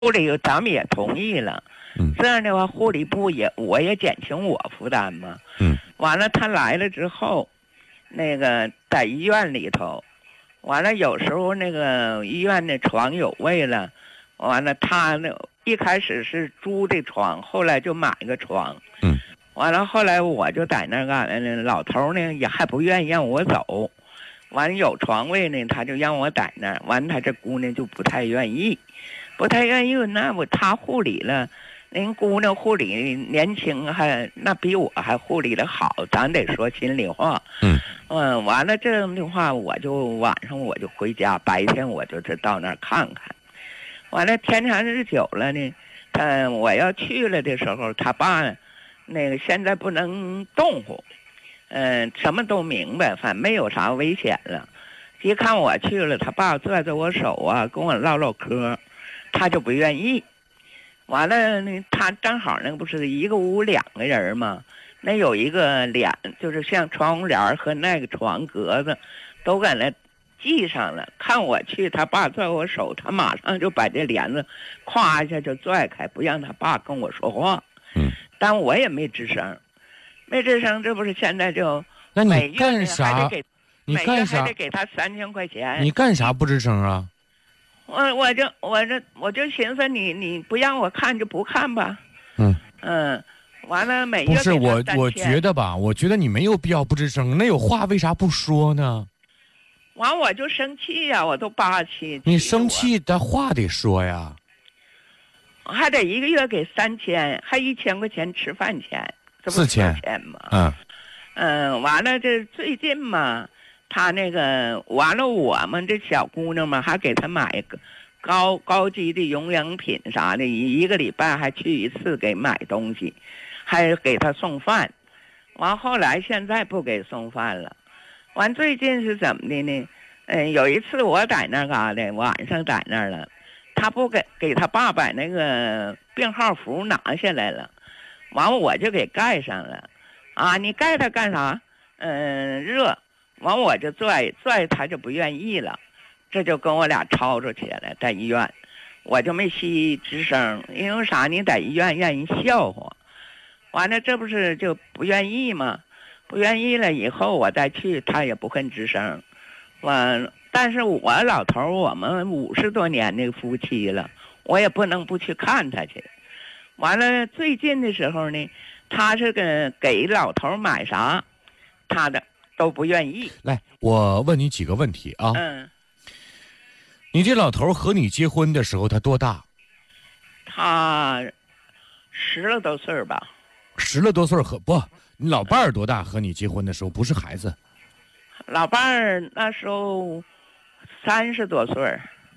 护理咱们也同意了，这样的话护理部我也减轻我负担嘛。完了他来了之后，那个在医院里头，完了有时候那个医院的床有位了，完了他那一开始是租的床，后来就买个床。完了后来我就在那个老头呢也还不愿意让我走，完了有床位呢他就让我在那儿，完了他这姑娘就不太愿意，那他护理了，人姑娘护理年轻那比我还护理的好，咱得说心里话。完了这样的话我就晚上我就回家，白天我就是到那儿看看。完了天长日久了呢，我要去了的时候，他爸那个现在不能动呼，什么都明白，反正没有啥危险了。一看我去了，他爸拽着我手啊，跟我唠唠嗑，他就不愿意。完了呢，他正好那个不是一个屋2个人嘛，那有一个就是像窗户帘和那个床格子都搁那系上了。看我去，他爸拽我手，他马上就把这帘子咵一下就拽开，不让他爸跟我说话。但我也没吱声，这不是现在就那你干啥？ 每月还得给他3000块钱。 你干啥不吱声啊？ 我就寻思你不让我看就不看吧。完了每月不是我觉得吧，我觉得你没有必要不吱声，那有话为啥不说呢？ 完我就生气呀，我都霸气。 你生气的话得说呀。 还得1个月给3000，还1000块钱吃饭钱，这不4000吗？完了这最近嘛，他那个完了我们这小姑娘嘛，还给他买个高级的营养品啥的，一个礼拜还去1次给买东西，还给他送饭。完后来现在不给送饭了。完最近是怎么的呢？有一次我在那嘎达晚上在那儿了，他不给他爸把那个病号服拿下来了，完我就给盖上了。你盖它干啥？热。完我就拽他就不愿意了，这就跟我俩吵吵起来，在医院我就没吸吱声，因为啥？你在医院让人笑话。完了这不是就不愿意吗？不愿意了以后我再去，他也不肯吱声。但是我老头我们50多年的夫妻了，我也不能不去看他去。完了最近的时候呢，他是给老头买啥，他的都不愿意。 来，我问你几个问题啊。你这老头和你结婚的时候他多大？ 他10了多岁吧。 10了多岁你老伴儿多大？和你结婚的时候不是孩子。 老伴儿那时候30多岁。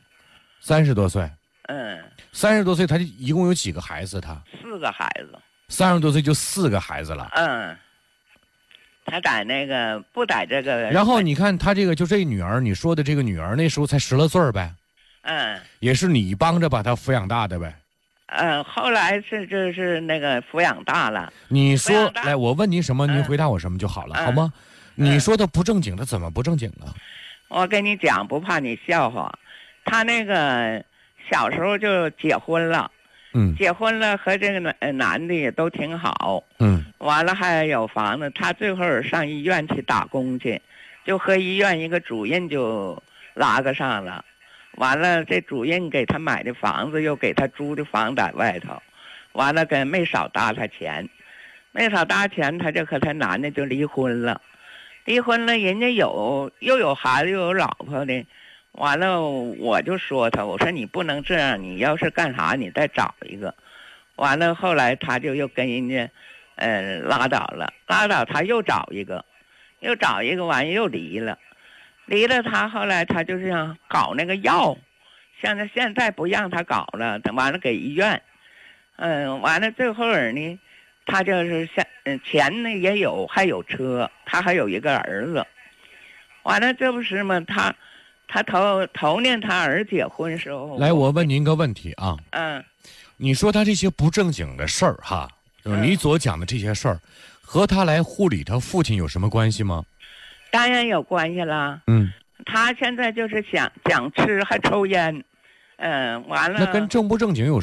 30多岁。30多岁，他一共有几个孩子？他 4个孩子。 30多岁就4个孩子了。 他在那个不在这个。 然后你看他这个就这女儿，你说的这个女儿那时候才10来岁呗。也是你帮着把她抚养大的呗。 后来就是那个抚养大了。 你说来，我问您什么，您回答我什么就好了，好吗？你说他不正经，他怎么不正经了？ 我跟你讲，不怕你笑话，他那个小时候就结婚了。结婚了和这个男的也都挺好。完了还有房子，他最后上医院去打工去，就和医院一个主任就拉个上了。完了这主任给他买的房子，又给他租的房在外头，完了没少搭他钱，他就和他男的就离婚了。人家又有孩子又有老婆的。完了我就说他，我说你不能这样，你要是干啥你再找一个。完了后来他就又跟人家拉倒，他又找一个完又离了。他后来他就是想搞那个药，现在不让他搞了，完了给医院。完了最后呢，他就是钱呢也有，还有车，他还有一个儿子。完了这不是吗？他头年他儿结婚时候。 来，我问您个问题啊。你说他这些不正经的事儿哈，就是你所讲的这些事儿，和他来护理他父亲有什么关系吗？ 当然有关系了。他现在就是想吃还抽烟， 完了。 那跟正不正经有